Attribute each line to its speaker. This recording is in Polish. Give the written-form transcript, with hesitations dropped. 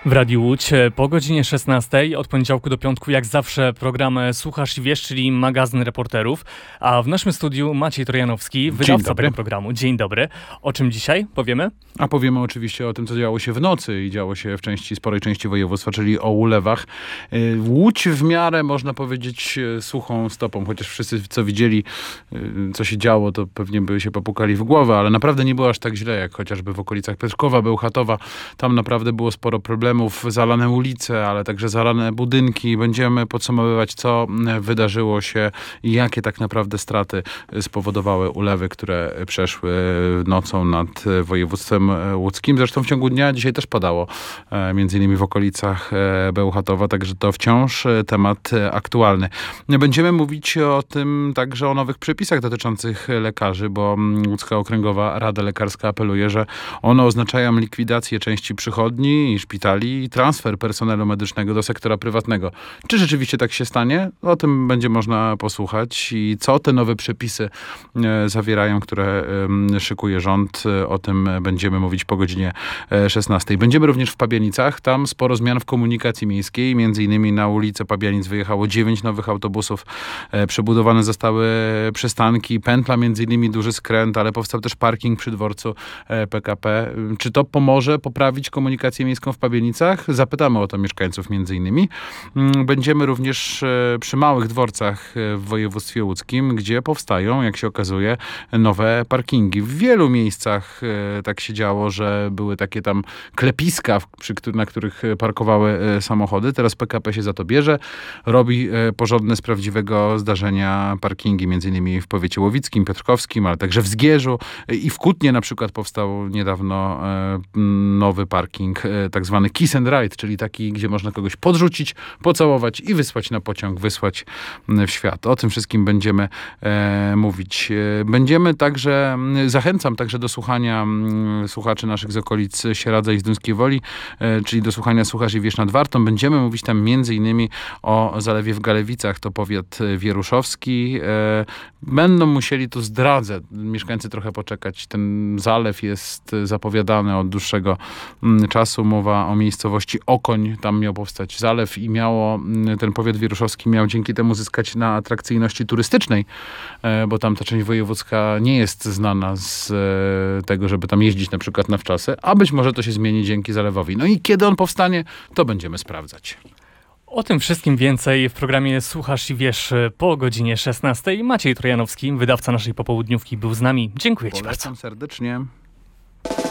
Speaker 1: W Radiu Łódź po godzinie 16 od poniedziałku do piątku jak zawsze program Słuchasz i Wiesz, czyli magazyn reporterów, a w naszym studiu Maciej Trojanowski, wydawca tego programu. Dzień dobry. O czym dzisiaj powiemy?
Speaker 2: A powiemy oczywiście o tym, co działo się w nocy i działo się w sporej części województwa, czyli o ulewach. Łódź w miarę, można powiedzieć, suchą stopą, chociaż wszyscy, co widzieli, co się działo, to pewnie by się popukali w głowę, ale naprawdę nie było aż tak źle, jak chociażby w okolicach Piotrkowa, Bełchatowa. Tam naprawdę było sporo problemów, zalane ulice, ale także zalane budynki. Będziemy podsumowywać, co wydarzyło się i jakie tak naprawdę straty spowodowały ulewy, które przeszły nocą nad województwem łódzkim. Zresztą w ciągu dnia dzisiaj też padało, między innymi w okolicach Bełchatowa, także to wciąż temat aktualny. Będziemy mówić o tym także o nowych przepisach dotyczących lekarzy, bo Łódzka Okręgowa Rada Lekarska apeluje, że one oznaczają likwidację części przychodni i szpitali i transfer personelu medycznego do sektora prywatnego. Czy rzeczywiście tak się stanie? O tym będzie można posłuchać i co te nowe przepisy zawierają, które szykuje rząd. O tym będziemy mówić po godzinie 16. Będziemy również w Pabianicach. Tam sporo zmian w komunikacji miejskiej. Między innymi na ulicę Pabianic wyjechało 9 nowych autobusów. Przebudowane zostały przystanki, pętla, między innymi duży skręt, ale powstał też parking przy dworcu PKP. Czy to pomoże poprawić komunikację miejską w Pabianicach? Zapytamy o to mieszkańców między innymi. Będziemy również przy małych dworcach w województwie łódzkim, gdzie powstają, jak się okazuje, nowe parkingi. W wielu miejscach tak się działo, że były takie tam klepiska, na których parkowały samochody. Teraz PKP się za to bierze. Robi porządne z prawdziwego zdarzenia parkingi, między innymi w powiecie łowickim, piotrkowskim, ale także w Zgierzu i w Kutnie na przykład powstał niedawno nowy parking, tak zwany Kiss and Ride, czyli taki, gdzie można kogoś podrzucić, pocałować i wysłać na pociąg, wysłać w świat. O tym wszystkim będziemy mówić. Zachęcam także do słuchania słuchaczy naszych z okolic Sieradza i Zduńskiej Woli, czyli do słuchania Słuchasz i Wiesz nad Wartą. Będziemy mówić tam między innymi o zalewie w Galewicach, to powiat wieruszowski. Będą musieli, tu zdradzę, mieszkańcy trochę poczekać. Ten zalew jest zapowiadany od dłuższego czasu. Mowa o miejscowości Okoń. Tam miał powstać zalew i ten powiat wieruszowski miał dzięki temu zyskać na atrakcyjności turystycznej, bo tam ta część wojewódzka nie jest znana z tego, żeby tam jeździć na przykład na wczasy, a być może to się zmieni dzięki zalewowi. No i kiedy on powstanie, to będziemy sprawdzać.
Speaker 1: O tym wszystkim więcej w programie Słuchasz i Wiesz po godzinie 16. Maciej Trojanowski, wydawca naszej popołudniówki, był z nami. Dziękuję Ci bardzo.
Speaker 2: Polecam serdecznie.